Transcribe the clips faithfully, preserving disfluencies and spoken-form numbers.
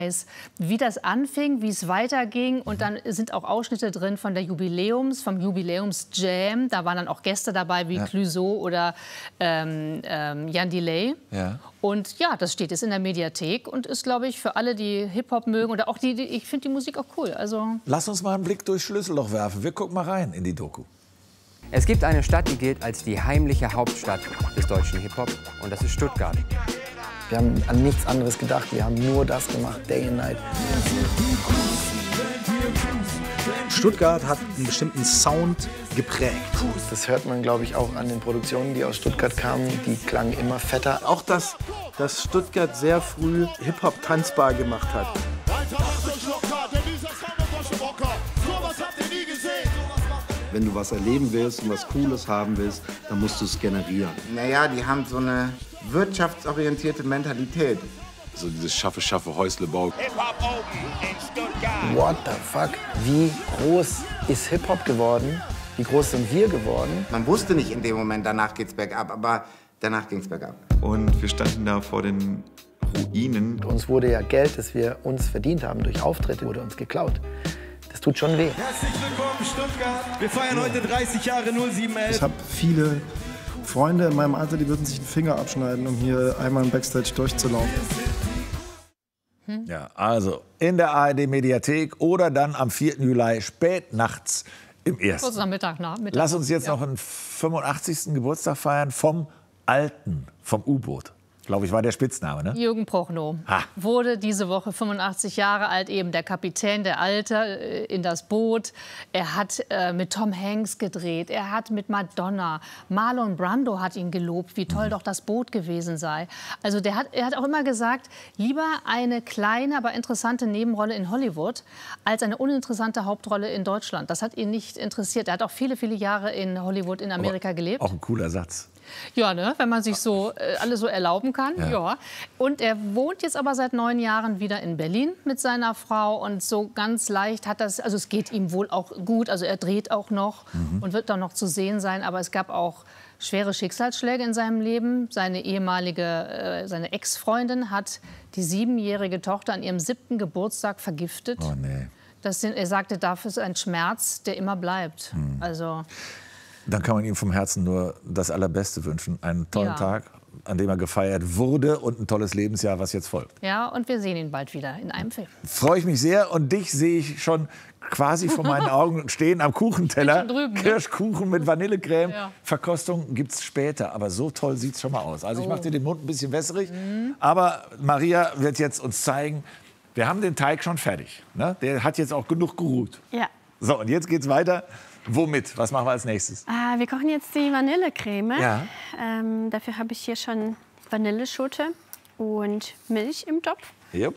wie das anfing, wie es weiterging. Und dann sind auch Ausschnitte drin von der Jubiläums, vom Jubiläums-Jam. Da waren dann auch Gäste dabei wie ja. Clouseau oder ähm, ähm, Jan Delay. Ja. Und ja, das steht jetzt in der Mediathek und ist, glaube ich, für alle, die Hip-Hop mögen oder auch die, die ich finde die Musik auch cool. Also lass uns mal einen Blick durchs Schlüsselloch werfen. Wir gucken mal rein in die Doku. Es gibt eine Stadt, die gilt als die heimliche Hauptstadt des deutschen Hip-Hop. Und das ist Stuttgart. Wir haben an nichts anderes gedacht. Wir haben nur das gemacht, Day and Night. Stuttgart hat einen bestimmten Sound geprägt. Das hört man, glaube ich, auch an den Produktionen, die aus Stuttgart kamen. Die klangen immer fetter. Auch, dass, dass Stuttgart sehr früh Hip-Hop tanzbar gemacht hat. Wenn du was erleben willst und was Cooles haben willst, dann musst du es generieren. Naja, die haben so eine wirtschaftsorientierte Mentalität. So dieses Schaffe, Schaffe, Häuslebau. What the fuck? Wie groß ist Hip-Hop geworden? Wie groß sind wir geworden? Man wusste nicht in dem Moment, danach geht's bergab, aber danach ging's bergab. Und wir standen da vor den Ruinen. Uns wurde ja Geld, das wir uns verdient haben durch Auftritte, wurde uns geklaut. Das tut schon weh. Herzlich willkommen Stuttgart. Wir feiern heute dreißig Jahre null sieben elf. Ich habe viele Freunde in meinem Alter, die würden sich den Finger abschneiden, um hier einmal im Backstage durchzulaufen. Hm? Ja, also in der A R D-Mediathek oder dann am vierten Juli spät nachts im ersten. Kurz nach Mittag, nach Mittag. Lass uns jetzt ja. noch einen fünfundachtzigsten Geburtstag feiern vom Alten, vom U-Boot. Glaube ich, war der Spitzname, ne? Jürgen Prochnow ha. wurde diese Woche fünfundachtzig Jahre alt, eben der Kapitän, der Alte äh, in das Boot. Er hat äh, mit Tom Hanks gedreht, er hat mit Madonna, Marlon Brando hat ihn gelobt, wie toll mhm. doch das Boot gewesen sei. Also der hat, er hat auch immer gesagt, lieber eine kleine, aber interessante Nebenrolle in Hollywood als eine uninteressante Hauptrolle in Deutschland. Das hat ihn nicht interessiert. Er hat auch viele, viele Jahre in Hollywood, in Amerika aber gelebt. Auch ein cooler Satz. Ja, ne? Wenn man sich so äh, alles so erlauben kann. Ja. ja. Und er wohnt jetzt aber seit neun Jahren wieder in Berlin mit seiner Frau. Und so ganz leicht hat das, also es geht ihm wohl auch gut. Also er dreht auch noch mhm. und wird auch noch zu sehen sein. Aber es gab auch schwere Schicksalsschläge in seinem Leben. Seine ehemalige, äh, seine Ex-Freundin hat die siebenjährige Tochter an ihrem siebten Geburtstag vergiftet. Oh nee. Das sind, er sagte, dafür ist ein Schmerz, der immer bleibt. Mhm. Also dann kann man ihm vom Herzen nur das Allerbeste wünschen. Einen tollen ja. Tag, an dem er gefeiert wurde und ein tolles Lebensjahr, was jetzt folgt. Ja, und wir sehen ihn bald wieder in einem Film. Freue ich mich sehr und dich sehe ich schon quasi vor meinen Augen stehen am Kuchenteller. Drüben, ne? Kirschkuchen mit Vanillecreme. Ja. Verkostung gibt es später, aber so toll sieht es schon mal aus. Also ich oh. mache dir den Mund ein bisschen wässrig, mhm. aber Maria wird jetzt uns zeigen, wir haben den Teig schon fertig. Ne? Der hat jetzt auch genug geruht. Ja. So, und jetzt geht's weiter. Womit? Was machen wir als nächstes? Ah, wir kochen jetzt die Vanillecreme. Ja. Ähm, dafür habe ich hier schon Vanilleschote und Milch im Topf. Yep.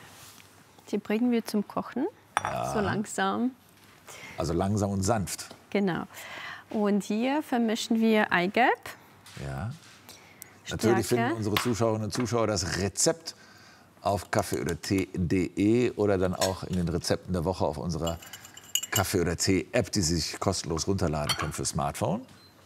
Die bringen wir zum Kochen, ja. so langsam. Also langsam und sanft. Genau. Und hier vermischen wir Eigelb. Ja. Stärke. Natürlich finden unsere Zuschauerinnen und Zuschauer das Rezept auf kaffee oder tee punkt de oder dann auch in den Rezepten der Woche auf unserer Kaffee oder Tee-App, die Sie sich kostenlos runterladen können für Smartphone.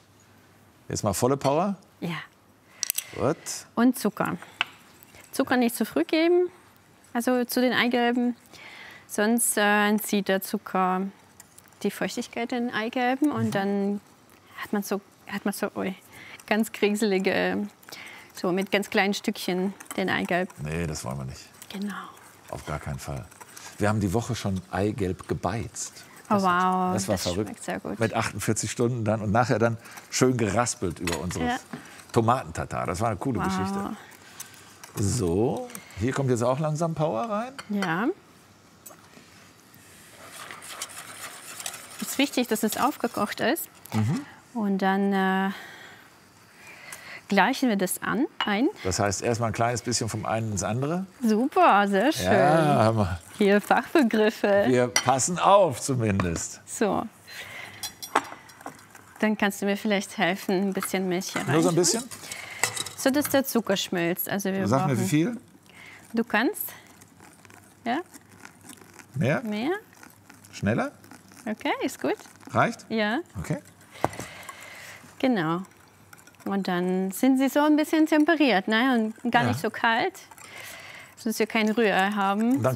Jetzt mal volle Power. Ja. Gut. Und Zucker. Zucker nicht zu früh geben, also zu den Eigelben. Sonst äh, entzieht der Zucker die Feuchtigkeit in den Eigelben und mhm. dann hat man so, hat man so ui, ganz krieselige, so mit ganz kleinen Stückchen den Eigelb. Nee, das wollen wir nicht. Genau. Auf gar keinen Fall. Wir haben die Woche schon Eigelb gebeizt. Oh, wow, das war das verrückt. Schmeckt sehr gut. Mit achtundvierzig Stunden dann und nachher dann schön geraspelt über unsere ja. Tomatentatar. Das war eine coole wow. Geschichte. So, hier kommt jetzt auch langsam Power rein. Ja. Es ist wichtig, dass es aufgekocht ist. Mhm. Und dann äh, gleichen wir das an, ein. Das heißt, erst mal ein kleines bisschen vom einen ins andere. Super, sehr schön. Ja, Hammer. Hier Fachbegriffe. Wir passen auf zumindest. So. Dann kannst du mir vielleicht helfen, ein bisschen Milch hier rein. Nur so ein bisschen? So, dass der Zucker schmilzt. Also wir Sag mir, wie viel? Du kannst. Ja? Mehr? Mehr? Schneller? Okay, ist gut. Reicht? Ja. Okay. Genau. Und dann sind sie so ein bisschen temperiert, ne? Und gar ja. nicht so kalt, sodass wir kein Rührei haben. Dann